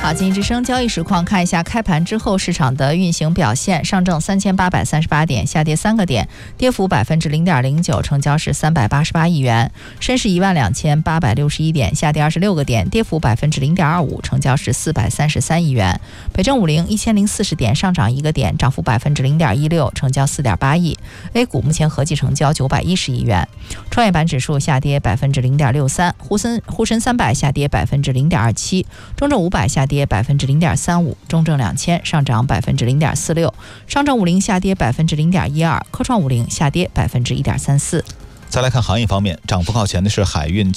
好，经济之声交易实况，看一下开盘之后市场的运行表现。上证3838点，下跌3个点，跌幅0.09%，成交是388亿元。深市12861点，下跌26个点，跌幅0.25%，成交是433亿元。北证50 1040点，上涨1个点，涨幅0.16%，成交4.8亿。A 股目前合计成交910亿元。创业板指数下跌0.63%，沪深300下跌0.27%，中证500下跌0.35%，中证2000上涨0.46%，上证50下跌0.12%，科创50下跌1.34%。 再来看行业方面，涨幅靠前的是海运。